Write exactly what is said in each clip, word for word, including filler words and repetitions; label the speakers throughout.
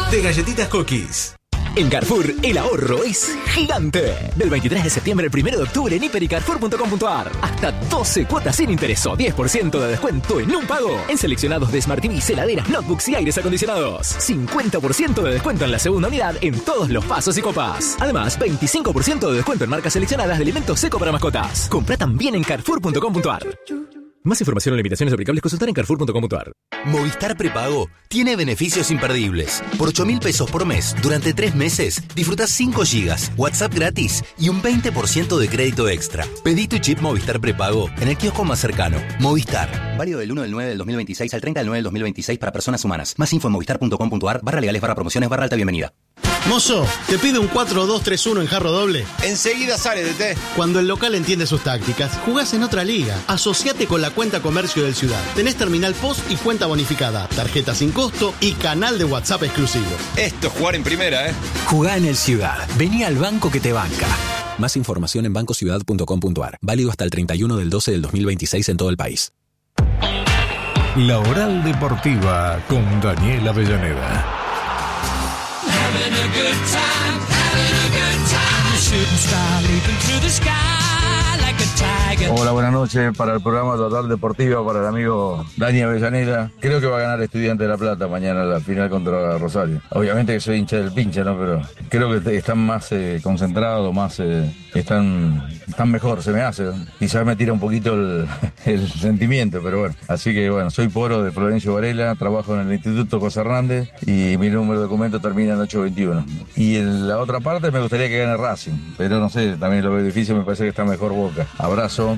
Speaker 1: de galletitas Cookies.
Speaker 2: En Carrefour, el ahorro es gigante. Del veintitrés de septiembre al primero de octubre en hiper y carrefour punto com punto a r. Hasta doce cuotas sin interés o diez por ciento de descuento en un pago. En seleccionados de Smart T V, heladeras, notebooks y aires acondicionados. cincuenta por ciento de descuento en la segunda unidad en todos los pasos y copas. Además, veinticinco por ciento de descuento en marcas seleccionadas de alimentos seco para mascotas. Compra también en carrefour punto com punto a r. Más información o limitaciones aplicables consultar en carrefour punto com punto a r.
Speaker 3: Movistar Prepago tiene beneficios imperdibles. Por ocho mil pesos por mes, durante tres meses, disfrutás cinco gigas, WhatsApp gratis y un veinte por ciento de crédito extra. Pedí tu chip Movistar Prepago en el kiosco más cercano. Movistar. Válido del uno del nueve del dos mil veintiséis al treinta del nueve del dos mil veintiséis para personas humanas. Más info en movistar punto com punto a r barra legales barra promociones barra alta bienvenida.
Speaker 4: Mozo, ¿te pide un cuatro dos tres uno en jarro doble?
Speaker 5: Enseguida sale de té.
Speaker 4: Cuando el local entiende sus tácticas, jugás en otra liga. Asociate con la cuenta comercio del Ciudad. Tenés terminal post y cuenta bonificada, tarjeta sin costo y canal de WhatsApp exclusivo.
Speaker 5: Esto es jugar en primera, ¿eh?
Speaker 2: Jugá en el Ciudad. Vení al banco que te banca. Más información en banco ciudad punto com punto a r. Válido hasta el treinta y uno del doce del dos mil veintiséis en todo el país.
Speaker 1: La Oral Deportiva con Daniel Avellaneda.
Speaker 6: Having a good time, having a good time. Shooting star leaping through the sky like a tiger.
Speaker 7: Hola, buenas noches para el programa Total Deportiva, para el amigo Dani Avellaneda. Creo que va a ganar Estudiante de La Plata mañana la final contra Rosario. Obviamente que soy hincha del pinche, ¿no? Pero creo que están más eh, concentrados, más eh, están, están mejor, se me hace. Quizás me tira un poquito el, el sentimiento, pero bueno. Así que bueno, soy Poro de Florencio Varela, trabajo en el Instituto José Hernández y mi número de documento termina en ocho veintiuno. Y en la otra parte me gustaría que gane Racing, pero no sé, también lo veo difícil, me parece que está mejor Boca. Abrazo.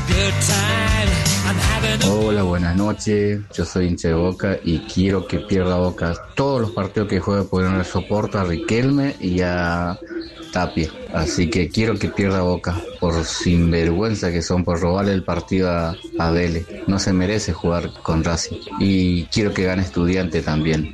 Speaker 8: Hola, buenas noches. Yo soy hincha de Boca y quiero que pierda Boca todos los partidos que juegue, porque no le soporto a Riquelme y a Tapia. Así que quiero que pierda Boca por sinvergüenza que son, por robarle el partido a, a Vélez. No se merece jugar con Racing. Y quiero que gane Estudiante también.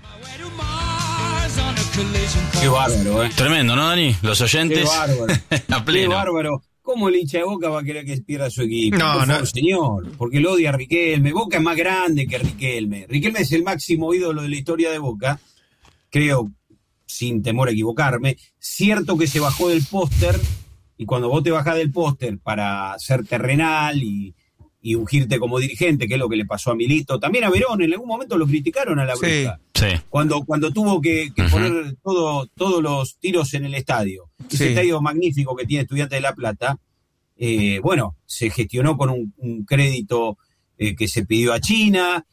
Speaker 9: Qué bárbaro, ¿eh?
Speaker 10: Tremendo, ¿no, Dani? Los oyentes.
Speaker 9: Qué bárbaro.
Speaker 10: A pleno.
Speaker 9: Qué bárbaro. ¿Cómo el hincha de Boca va a querer que pierda su equipo?
Speaker 11: No,
Speaker 9: Por
Speaker 11: no.
Speaker 9: favor, señor, porque lo odia a Riquelme. Boca es más grande que Riquelme. Riquelme es el máximo ídolo de la historia de Boca. Creo, sin temor a equivocarme. Cierto que se bajó del póster, y cuando vos te bajás del póster para ser terrenal y, y ungirte como dirigente, que es lo que le pasó a Milito, también a Verón, en algún momento lo criticaron a la Bruja.
Speaker 10: Sí.
Speaker 9: Cuando, cuando tuvo que, que uh-huh. poner todo, todos los tiros en el estadio. Ese
Speaker 11: Sí.
Speaker 9: estadio magnífico que tiene Estudiantes de La Plata, eh, bueno, se gestionó con un, un crédito eh, que se pidió a China,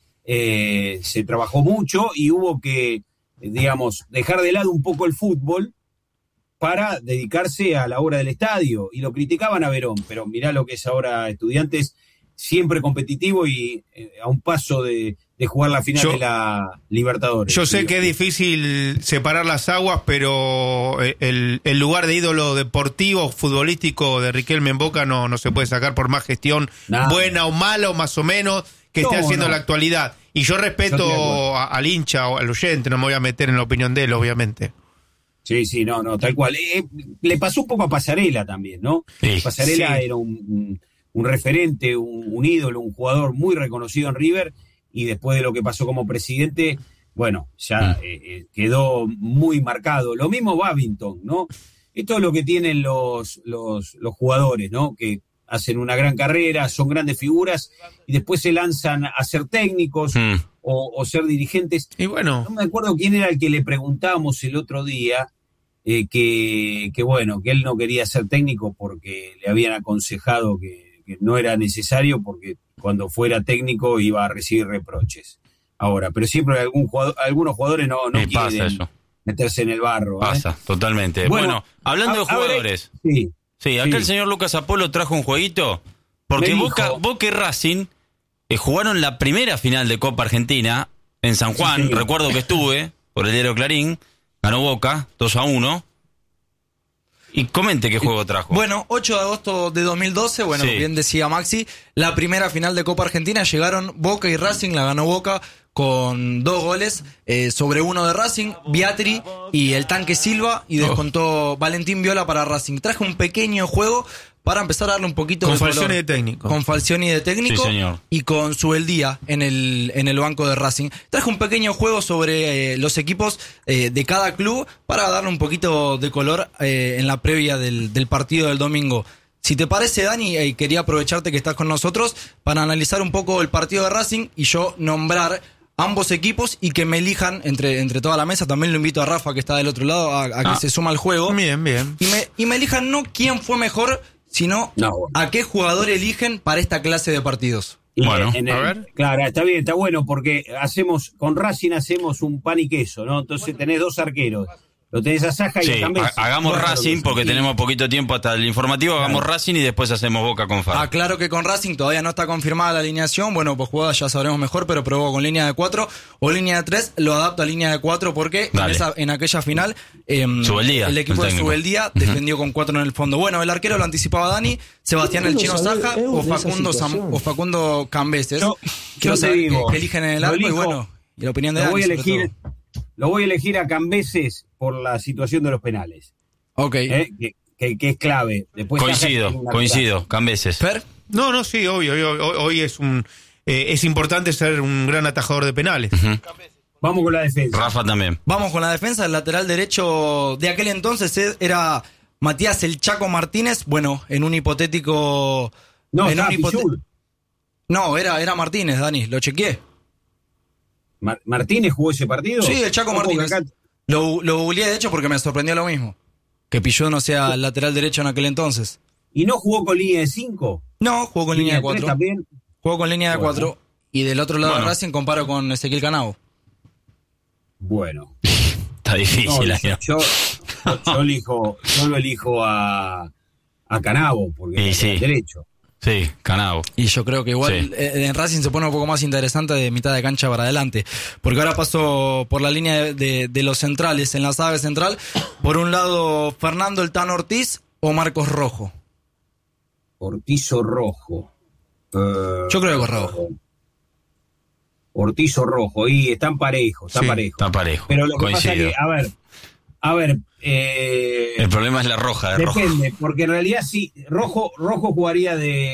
Speaker 9: eh, se trabajó mucho y hubo que, eh, digamos, dejar de lado un poco el fútbol para dedicarse a la obra del estadio. Y lo criticaban a Verón, pero mirá lo que es ahora Estudiantes, siempre competitivo y eh, a un paso de, de jugar la final
Speaker 11: Yo-
Speaker 9: de la Libertadores.
Speaker 11: Yo sé que es difícil separar las aguas, pero el, el lugar de ídolo deportivo, futbolístico de Riquelme en Boca no, no se puede sacar por más gestión,
Speaker 9: Nah.
Speaker 11: buena o mala o más o menos, que esté
Speaker 9: No,
Speaker 11: haciendo
Speaker 9: no.
Speaker 11: en la actualidad. Y yo
Speaker 9: Yo
Speaker 11: respeto
Speaker 9: estoy de acuerdo.
Speaker 11: a- al hincha o al oyente, no me voy a meter en la opinión de él, obviamente.
Speaker 9: Sí, sí, no, no, tal cual. Eh, le pasó un poco a Pasarela también, ¿no?
Speaker 10: Sí.
Speaker 9: Pasarela
Speaker 11: Sí.
Speaker 9: era un, un, un referente, un, un ídolo, un jugador muy reconocido en River, y después de lo que pasó como presidente, bueno, ya eh, eh, quedó muy marcado. Lo mismo Babington, ¿no? Esto es lo que tienen los, los, los jugadores, ¿no? Que hacen una gran carrera, son grandes figuras, y después se lanzan a ser técnicos
Speaker 10: Mm.
Speaker 9: o, o ser dirigentes.
Speaker 11: Y bueno,
Speaker 9: No me acuerdo quién era el que le preguntábamos el otro día, eh, que, que bueno, que él no quería ser técnico porque le habían aconsejado que, que no era necesario, porque cuando fuera técnico iba a recibir reproches. Ahora, pero siempre algún jugador, algunos jugadores no, no
Speaker 10: Y pasa
Speaker 9: quieren
Speaker 10: eso.
Speaker 9: meterse en el barro. ¿eh?
Speaker 10: Pasa, totalmente. Bueno,
Speaker 9: Bueno,
Speaker 10: hablando de
Speaker 9: a- a ver,
Speaker 10: jugadores.
Speaker 9: Sí,
Speaker 10: Sí, acá
Speaker 9: sí.
Speaker 10: el señor Lucas Apolo trajo un jueguito, porque
Speaker 9: Me dijo-
Speaker 10: Boca, Boca y Racing eh, jugaron la primera final de Copa Argentina en San Juan.
Speaker 9: Sí, señor.
Speaker 10: Recuerdo que estuve por el diario Clarín, ganó Boca dos a uno. Y comente qué juego trajo.
Speaker 12: Bueno, ocho de agosto de dos mil doce, bueno,
Speaker 10: Sí.
Speaker 12: bien decía Maxi, la primera final de Copa Argentina, llegaron Boca y Racing, la ganó Boca con dos goles, eh, sobre uno de Racing, Beatri y el Tanque Silva, y descontó Valentín Viola para Racing. Traje un pequeño juego para empezar a darle un poquito
Speaker 11: Con
Speaker 12: de color.
Speaker 11: Falcioni de técnico.
Speaker 12: Con Falcioni de técnico.
Speaker 10: Sí, señor.
Speaker 12: Y con Subeldía en el, en el banco de Racing. Traje un pequeño juego sobre eh, los equipos eh, de cada club para darle un poquito de color eh, en la previa del, del partido del domingo. Si te parece, Dani, eh, quería aprovecharte que estás con nosotros para analizar un poco el partido de Racing y yo nombrar ambos equipos y que me elijan entre, entre toda la mesa. También lo invito a Rafa, que está del otro lado, a, a que
Speaker 11: Ah.
Speaker 12: se suma al juego.
Speaker 11: Bien, bien.
Speaker 12: Y me, y me elijan no quién fue mejor, sino
Speaker 9: No, bueno.
Speaker 12: a qué jugador eligen para esta clase de partidos.
Speaker 9: Y
Speaker 10: Bueno,
Speaker 9: en el-
Speaker 11: a ver.
Speaker 9: Claro, está bien, está bueno, porque hacemos, con Racing hacemos un pan y queso, ¿no? Entonces tenés dos arqueros. Lo tenés a Saja y
Speaker 10: Sí,
Speaker 9: a Cambeses.
Speaker 10: ha- hagamos
Speaker 9: Bueno,
Speaker 10: Racing porque
Speaker 9: y-
Speaker 10: tenemos poquito tiempo hasta el informativo. Hagamos Racing y después hacemos Boca con Far.
Speaker 12: Aclaro que con Racing todavía no está confirmada la alineación. Bueno, pues jugada ya sabremos mejor, pero probó con línea de cuatro o línea de tres. Lo adapto a línea de cuatro porque en,
Speaker 10: Dale.
Speaker 12: esa, en aquella final eh,
Speaker 10: Subeldía,
Speaker 12: el equipo
Speaker 10: el
Speaker 12: de
Speaker 10: técnico.
Speaker 12: Subeldía defendió con cuatro en el fondo. Bueno, el arquero lo anticipaba Dani, Sebastián el Chino Saja o Facundo, Sam- o Facundo Cambeses.
Speaker 9: Yo-
Speaker 12: Quiero
Speaker 9: yo te
Speaker 12: saber
Speaker 9: digo,
Speaker 12: qué eligen en el
Speaker 9: lo
Speaker 12: arco y
Speaker 9: elijo-
Speaker 12: bueno, y la opinión de
Speaker 9: Lo
Speaker 12: Dani.
Speaker 9: voy a
Speaker 12: sobre
Speaker 9: elegir,
Speaker 12: todo.
Speaker 9: lo voy a elegir a Cambeses por la situación de los penales,
Speaker 12: Ok.
Speaker 9: ¿eh? que, que- que es clave. Después Saja
Speaker 10: Coincido,
Speaker 9: tiene una
Speaker 10: coincido, Cambeses.
Speaker 12: Fer,
Speaker 11: No, no, sí, obvio. Hoy, hoy- hoy es un eh, es importante ser un gran atajador de penales.
Speaker 9: Vamos con la defensa.
Speaker 10: Rafa también.
Speaker 12: vamos con la defensa. El lateral derecho de aquel entonces eh, era Matías el Chaco Martínez. Bueno, en un hipotético...
Speaker 9: No,
Speaker 12: en
Speaker 9: estaba
Speaker 12: un hipote-
Speaker 9: Pichul.
Speaker 12: No, era, era Martínez, Dani, lo chequeé.
Speaker 9: Mar- ¿Martínez jugó ese partido?
Speaker 12: Sí, el Chaco
Speaker 9: No, porque
Speaker 12: Martínez.
Speaker 9: acá-
Speaker 12: Lo, lo googleé de hecho porque me sorprendió lo mismo. Que Pilló no sea el lateral derecho en aquel entonces.
Speaker 9: ¿Y no jugó con línea de cinco?
Speaker 12: No, jugó con línea de
Speaker 9: tres
Speaker 12: cuatro.
Speaker 9: también.
Speaker 12: Jugó con línea de
Speaker 9: Bueno.
Speaker 12: cuatro. Y del otro lado
Speaker 10: Bueno.
Speaker 12: de Racing comparo con Ezequiel Canavo.
Speaker 9: Bueno.
Speaker 10: Está
Speaker 9: No,
Speaker 10: difícil,
Speaker 9: yo,
Speaker 10: año.
Speaker 9: yo, yo elijo, yo lo elijo a, a Canavo, porque
Speaker 10: Y
Speaker 9: es
Speaker 10: sí.
Speaker 9: derecho.
Speaker 10: Sí, Canavo.
Speaker 12: Y yo creo que igual
Speaker 10: Sí.
Speaker 12: eh, en Racing se pone un poco más interesante de mitad de cancha para adelante. Porque ahora paso por la línea de, de- de los centrales, en la saga central. Por un lado, Fernando el Tano Ortiz o Marcos Rojo.
Speaker 9: Ortiz o Rojo. Eh,
Speaker 12: Yo creo que Rojo.
Speaker 9: Ortiz o Rojo, y están parejos, están
Speaker 11: Sí,
Speaker 9: parejos.
Speaker 10: Está parejo.
Speaker 9: Pero lo que pasa
Speaker 10: Coincido.
Speaker 9: es que, a ver, a ver, eh,
Speaker 10: El problema es la roja, de rojo.
Speaker 9: depende, porque en realidad sí, Rojo, Rojo jugaría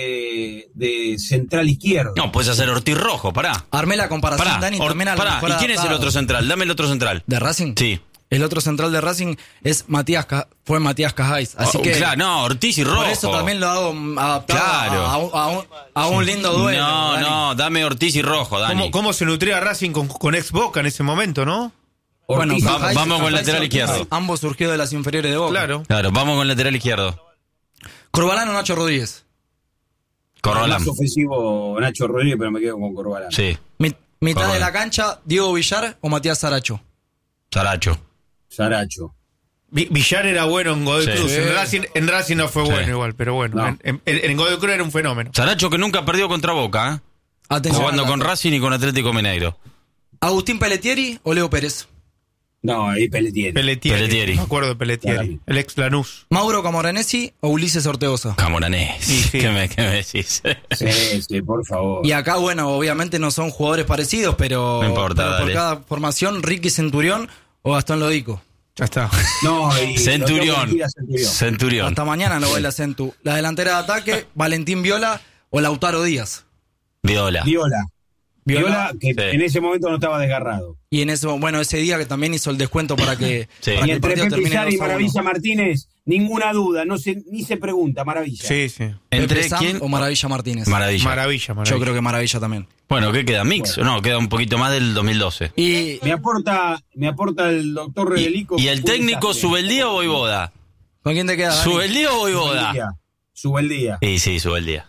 Speaker 9: de, de central izquierdo.
Speaker 10: No, puedes hacer Ortiz rojo, pará.
Speaker 12: Armé la comparación,
Speaker 10: Pará,
Speaker 12: Dani,
Speaker 10: Or-
Speaker 12: también a lo
Speaker 10: pará.
Speaker 12: mejor
Speaker 10: ¿Y quién es el
Speaker 12: adaptado.
Speaker 10: otro central? Dame el otro central.
Speaker 12: ¿De Racing?
Speaker 10: Sí.
Speaker 12: El otro central de Racing es Matías Ca- fue Matías Cajáis. Así
Speaker 10: Oh,
Speaker 12: que
Speaker 10: claro, no, Ortiz y rojo.
Speaker 12: por eso también lo hago mm, adaptado
Speaker 10: Claro.
Speaker 12: a, a un- a un, a un lindo duelo.
Speaker 10: No,
Speaker 12: Dani.
Speaker 10: no, dame Ortiz y rojo, Dani.
Speaker 11: ¿Cómo, cómo se nutría Racing con, con ex Boca en ese momento, no?
Speaker 12: Bueno,
Speaker 9: Ortiz,
Speaker 10: vamos-
Speaker 12: Cajáis-
Speaker 10: vamos con
Speaker 12: Cajáis
Speaker 10: lateral
Speaker 12: y Ortiz,
Speaker 10: izquierdo.
Speaker 12: Ambos surgió de las inferiores de Boca.
Speaker 11: Claro.
Speaker 10: Claro, vamos con lateral izquierdo.
Speaker 12: Corbalán o Nacho Rodríguez.
Speaker 10: Corbalán.
Speaker 9: más ofensivo Nacho Rodríguez, pero me quedo con Corbalán.
Speaker 10: Sí,
Speaker 12: Mi- mitad
Speaker 10: Corbalán.
Speaker 12: de la cancha, Diego Villar o Matías Saracho.
Speaker 10: Saracho.
Speaker 9: Saracho.
Speaker 11: Vi- Villar era bueno en Godoy
Speaker 10: Sí.
Speaker 11: Cruz.
Speaker 10: Sí.
Speaker 11: En Racing, en Racing no fue
Speaker 10: Sí.
Speaker 11: bueno igual, pero bueno.
Speaker 9: No.
Speaker 11: En, en- en Godoy Cruz era un fenómeno.
Speaker 10: Saracho que nunca perdió contra Boca, ¿eh?
Speaker 12: Atención.
Speaker 10: Jugando
Speaker 12: al
Speaker 10: con
Speaker 12: dato.
Speaker 10: Racing y con Atlético Mineiro.
Speaker 12: Agustín Pelletieri o Leo Pérez.
Speaker 9: No, ahí Pelletieri.
Speaker 11: Pelletieri.
Speaker 10: Pelletieri.
Speaker 11: Me acuerdo de Pelletieri.
Speaker 9: Claro.
Speaker 11: El ex Lanús.
Speaker 12: Mauro Camoranesi o Ulises Ortegoza.
Speaker 10: Camoranés.
Speaker 11: Sí, sí.
Speaker 10: ¿Qué, me, ¿Qué me decís?
Speaker 9: Sí, sí, por favor.
Speaker 12: Y acá, bueno, obviamente no son jugadores parecidos, pero,
Speaker 10: No importa,
Speaker 12: pero por
Speaker 10: dale.
Speaker 12: cada formación, Ricky Centurión o Gastón Lodico.
Speaker 11: Ya está.
Speaker 9: No, y lo tengo que
Speaker 10: Centurión.
Speaker 9: elegir a Centurión.
Speaker 10: Centurión.
Speaker 12: Hasta mañana no baila Centu. La delantera de ataque, Valentín Viola o Lautaro Díaz.
Speaker 10: Viola.
Speaker 9: Viola. Viola, que
Speaker 10: Sí.
Speaker 9: en ese momento no estaba desgarrado.
Speaker 12: Y en eso, bueno, ese día que también hizo el descuento para que,
Speaker 10: Sí.
Speaker 12: para
Speaker 9: Y
Speaker 12: que el
Speaker 9: entre
Speaker 12: partido
Speaker 9: Pepe
Speaker 12: termine
Speaker 9: Izar y
Speaker 12: dos a uno.
Speaker 9: Maravilla Martínez, ninguna duda, no se, ni se pregunta, Maravilla.
Speaker 11: Sí, sí.
Speaker 10: ¿Entre
Speaker 12: Pepe Sam
Speaker 10: quién?
Speaker 12: o Maravilla Martínez.
Speaker 10: Maravilla.
Speaker 11: Maravilla, maravilla.
Speaker 12: Yo creo que Maravilla también.
Speaker 10: Bueno, ¿qué queda? ¿Mix? No, queda un poquito más del dos mil doce.
Speaker 12: Y
Speaker 9: Me aporta, me aporta el doctor
Speaker 10: ¿Y,
Speaker 9: Redelico.
Speaker 10: y el técnico Subeldía o Voivoda?
Speaker 12: ¿con quién te queda, Dani?
Speaker 10: ¿Subeldía o Voivoda?
Speaker 9: Subeldía.
Speaker 10: Sí, sí, Subeldía.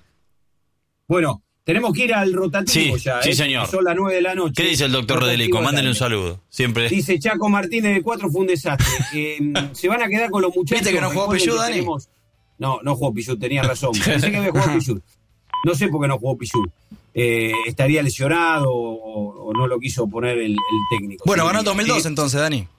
Speaker 9: Bueno, tenemos que ir al rotativo
Speaker 10: Sí,
Speaker 9: ya.
Speaker 10: sí,
Speaker 9: ¿eh?
Speaker 10: señor.
Speaker 9: Son las nueve de la noche.
Speaker 10: ¿Qué dice el doctor
Speaker 9: Rotativo
Speaker 10: Redelico?
Speaker 9: al
Speaker 10: Mándenle un
Speaker 9: aire.
Speaker 10: saludo. Siempre.
Speaker 9: Dice Chaco Martínez de cuatro fue un desastre. Eh, se van a quedar con los muchachos.
Speaker 12: ¿Viste que no jugó
Speaker 9: Recuerden
Speaker 12: Pichú,
Speaker 9: que
Speaker 12: Dani?
Speaker 9: tenemos- No, no jugó Pichú, tenía razón. Pensé que había jugado Pichú. No sé por qué no jugó Pichú. Eh, estaría lesionado o, o no lo quiso poner el, el técnico.
Speaker 12: Bueno,
Speaker 9: Sí,
Speaker 12: ganó el dos mil dos
Speaker 9: sí.
Speaker 12: entonces, Dani.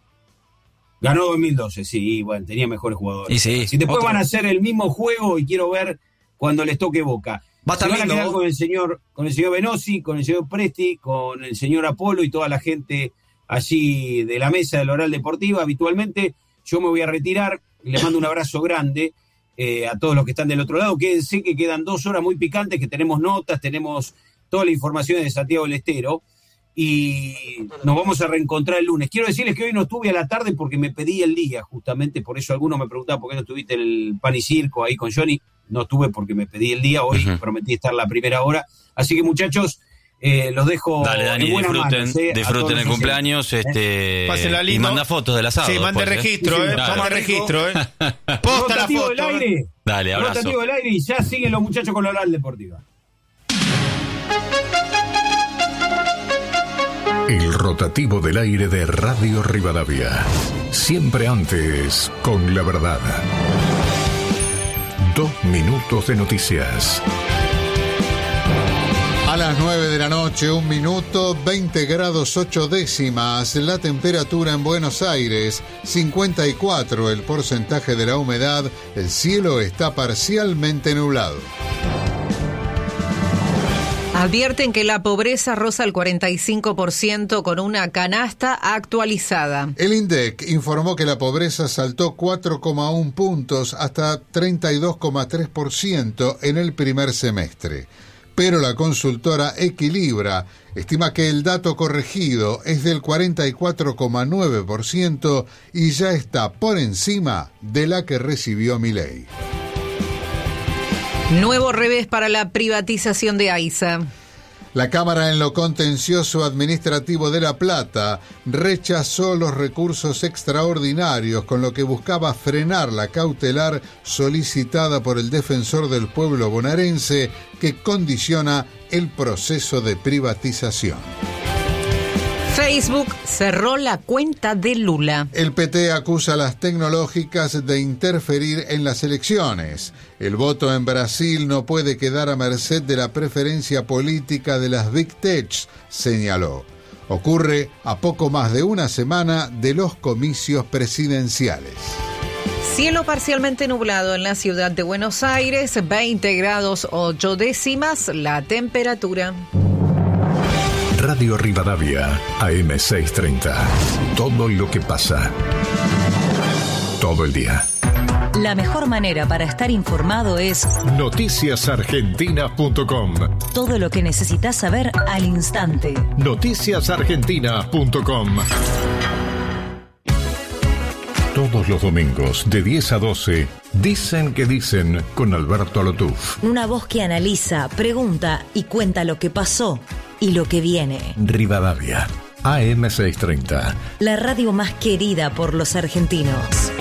Speaker 9: Ganó dos mil doce, sí, bueno, tenía mejores jugadores.
Speaker 12: Y sí,
Speaker 9: si después
Speaker 12: otro.
Speaker 9: van a hacer el mismo juego y quiero ver cuando les toque Boca.
Speaker 12: Va a estar
Speaker 9: Se van a
Speaker 12: lindo,
Speaker 9: quedar
Speaker 12: vos.
Speaker 9: con el señor, con el señor Venosi, con el señor Presti, con el señor Apolo y toda la gente allí de la mesa del Oral Deportiva. Habitualmente yo me voy a retirar, les mando un abrazo grande. eh, a todos los que están del otro lado. Quédense que quedan dos horas muy picantes, que tenemos notas, tenemos toda la información de Santiago del Estero y nos vamos a reencontrar el lunes. Quiero decirles que hoy no estuve a la tarde porque me pedí el día, justamente por eso algunos me preguntaban por qué no estuviste en el Pan y Circo ahí con Johnny. No estuve porque me pedí el día, hoy uh-huh. prometí estar la primera hora. Así que muchachos, eh, los dejo. Dale, Dani,
Speaker 10: en buenas
Speaker 9: disfruten,
Speaker 10: manos, eh, disfruten el cumpleaños, ¿eh? este
Speaker 11: Pásenla lindo.
Speaker 10: Y manda fotos del asado.
Speaker 11: Sí, mande
Speaker 10: después,
Speaker 11: registro,
Speaker 10: ¿eh?
Speaker 11: eh.
Speaker 10: Claro.
Speaker 11: Mande registro, eh. Posta la foto.
Speaker 9: Del aire.
Speaker 10: Dale, abrazo.
Speaker 9: Rotativo del aire y ya siguen los muchachos con la Oral Deportiva.
Speaker 1: El rotativo del aire de Radio Rivadavia. Siempre antes con la verdad. Dos minutos de noticias.
Speaker 13: A las nueve de la noche, un minuto, veinte grados ocho décimas. La temperatura en Buenos Aires, cincuenta y cuatro el porcentaje de la humedad. El cielo está parcialmente nublado.
Speaker 14: Advierten que la pobreza roza el cuarenta y cinco por ciento con una canasta actualizada.
Speaker 13: El INDEC informó que la pobreza saltó cuatro coma uno puntos hasta treinta y dos coma tres por ciento en el primer semestre. Pero la consultora Equilibra estima que el dato corregido es del cuarenta y cuatro coma nueve por ciento y ya está por encima de la que recibió Milei.
Speaker 14: Nuevo revés para la privatización de AISA.
Speaker 13: La Cámara en lo contencioso administrativo de La Plata rechazó los recursos extraordinarios con lo que buscaba frenar la cautelar solicitada por el defensor del pueblo bonaerense que condiciona el proceso de privatización.
Speaker 14: Facebook cerró la cuenta de Lula.
Speaker 13: El P T acusa a las tecnológicas de interferir en las elecciones. El voto en Brasil no puede quedar a merced de la preferencia política de las Big Tech, señaló. Ocurre a poco más de una semana de los comicios presidenciales.
Speaker 14: Cielo parcialmente nublado en la ciudad de Buenos Aires, veinte grados ocho décimas la temperatura.
Speaker 1: Radio Rivadavia, A M seiscientos treinta. Todo lo que pasa. Todo el día.
Speaker 15: La mejor manera para estar informado es
Speaker 1: noticias argentinas punto com.
Speaker 15: Todo lo que necesitas saber al instante.
Speaker 1: noticias argentinas punto com. Todos los domingos de diez a doce, Dicen que Dicen con Alberto Alotuf.
Speaker 15: Una voz que analiza, pregunta y cuenta lo que pasó y lo que viene.
Speaker 1: Rivadavia, A M seiscientos treinta.
Speaker 15: La radio más querida por los argentinos.